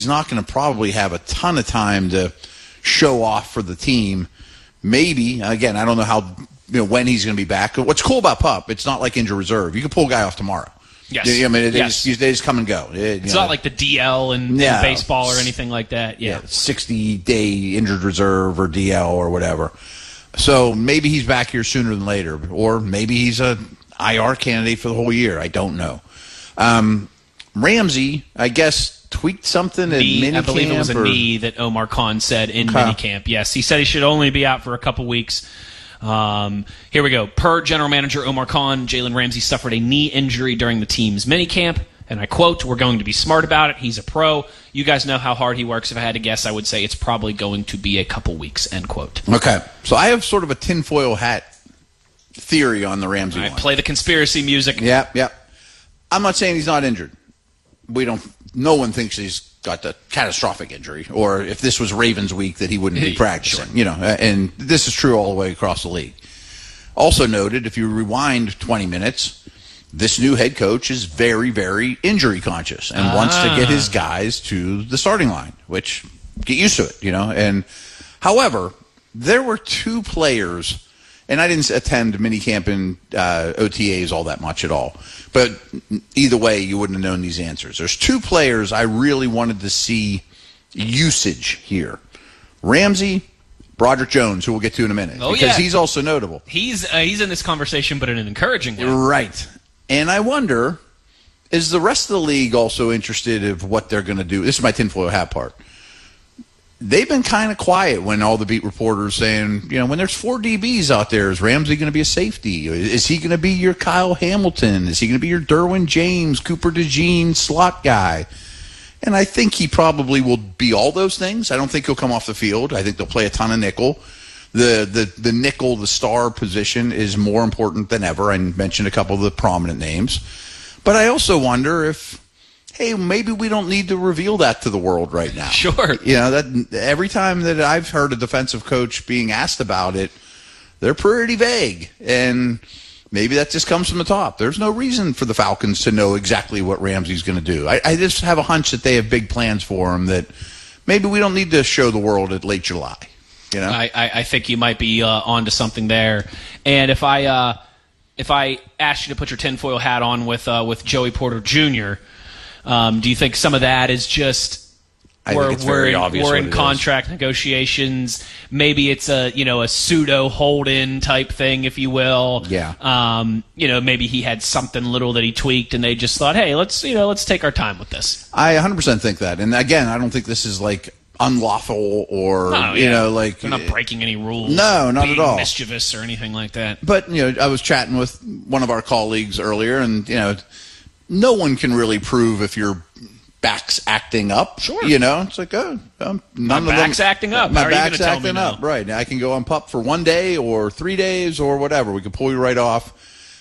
He's not going to probably have a ton of time to show off for the team. Maybe, again, I don't know when he's going to be back. What's cool about Pup, it's not like injured reserve. You can pull a guy off tomorrow. Yes. I mean, they yes. just come and go. It's not like the DL in baseball or anything like that. Yeah. 60-day injured reserve or DL or whatever. So maybe he's back here sooner than later. Or maybe he's a IR candidate for the whole year. I don't know. Ramsey, I guess, tweaked something at minicamp. I believe it was a knee that Omar Khan said in minicamp. Yes, he said he should only be out for a couple weeks. Here we go. Per general manager Omar Khan, Jalen Ramsey suffered a knee injury during the team's minicamp. And I quote, "We're going to be smart about it. He's a pro. You guys know how hard he works. If I had to guess, I would say it's probably going to be a couple weeks," end quote. Okay. So I have sort of a tinfoil hat theory on the Ramsey one. Play the conspiracy music. Yep. I'm not saying he's not injured. No one thinks he's got the catastrophic injury, or if this was Ravens week that he wouldn't be practicing. Sure. And this is true all the way across the league. Also noted, if you rewind 20 minutes, this new head coach is very, very injury conscious and wants to get his guys to the starting line, which get used to it, And however, there were two players, and I didn't attend minicamp and OTAs all that much at all. But either way, you wouldn't have known these answers. There's two players I really wanted to see usage here. Ramsey, Broderick Jones, who we'll get to in a minute. Because he's also notable. He's in this conversation, but in an encouraging way. Right. And I wonder, is the rest of the league also interested in what they're going to do? This is my tinfoil hat part. They've been kind of quiet when all the beat reporters saying, when there's 4 DBs out there, is Ramsey going to be a safety? Is he going to be your Kyle Hamilton? Is he going to be your Derwin James, Cooper DeJean slot guy? And I think he probably will be all those things. I don't think he'll come off the field. I think they'll play a ton of nickel. The nickel, the star position is more important than ever. I mentioned a couple of the prominent names. But I also wonder if, hey, maybe we don't need to reveal that to the world right now. Sure. That every time that I've heard a defensive coach being asked about it, they're pretty vague. And maybe that just comes from the top. There's no reason for the Falcons to know exactly what Ramsey's going to do. I just have a hunch that they have big plans for him that maybe we don't need to show the world at late July. I think you might be onto something there. And if I asked you to put your tinfoil hat on with Joey Porter Jr., do you think some of that is just we're in contract negotiations? Maybe it's a pseudo hold-in type thing, if you will. Yeah. Maybe he had something little that he tweaked, and they just thought, hey, let's take our time with this. I 100% think that, and again, I don't think this is like unlawful or like they're not breaking any rules. No, not at all. Mischievous or anything like that. But I was chatting with one of our colleagues earlier, and no one can really prove if your back's acting up. Sure. It's like, my back's acting up. My back's acting up. Right. Now I can go on PUP for 1 day or 3 days or whatever. We can pull you right off.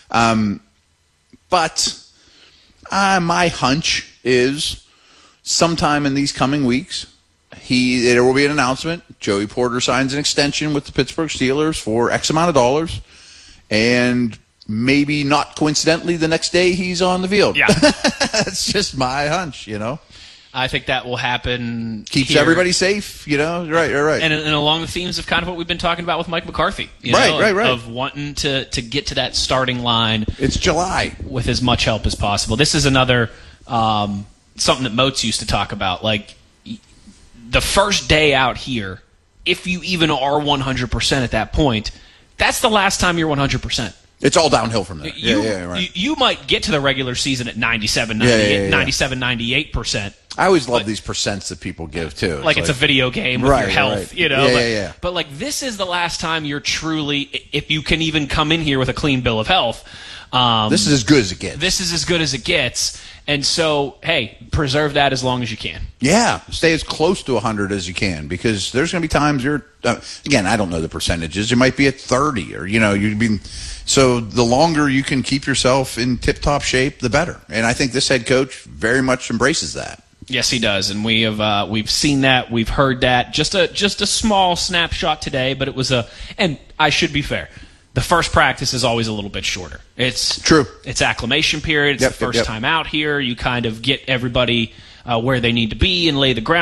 But my hunch is sometime in these coming weeks, there will be an announcement. Joey Porter signs an extension with the Pittsburgh Steelers for X amount of dollars, and maybe not coincidentally the next day he's on the field. Yeah. That's just my hunch, I think that will happen. Keeps everybody safe, Right. And along the themes of kind of what we've been talking about with Mike McCarthy. Right. Of wanting to get to that starting line. It's July. With as much help as possible. This is another something that Moats used to talk about. Like, the first day out here, if you even are 100% at that point, that's the last time you're 100%. It's all downhill from there. Right. You might get to the regular season at 97, 98%. I always love these percents that people give, too. Like it's a video game with your health, Right. But like this is the last time you're truly, if you can even come in here with a clean bill of health. This is as good as it gets. This is as good as it gets. And so, hey, preserve that as long as you can. Yeah, stay as close to 100 as you can, because there's going to be times you're, again, I don't know the percentages. You might be at 30 or, you'd be, so the longer you can keep yourself in tip-top shape, the better. And I think this head coach very much embraces that. Yes, he does, and we've seen that, we've heard that. Just a small snapshot today, but it was and I should be fair. The first practice is always a little bit shorter. It's true. It's acclimation period. It's the first time out here. You kind of get everybody where they need to be and lay the ground.